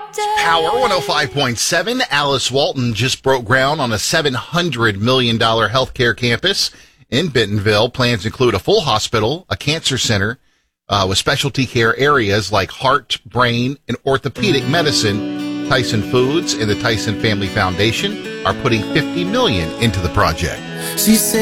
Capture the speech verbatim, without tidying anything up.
Power one oh five point seven. Alice Walton just broke ground on a seven hundred million dollars healthcare campus in Bentonville. Plans include a full hospital, a cancer center uh, with specialty care areas like heart, brain, and orthopedic medicine. Tyson Foods and the Tyson Family Foundation are putting fifty million dollars into the project. She said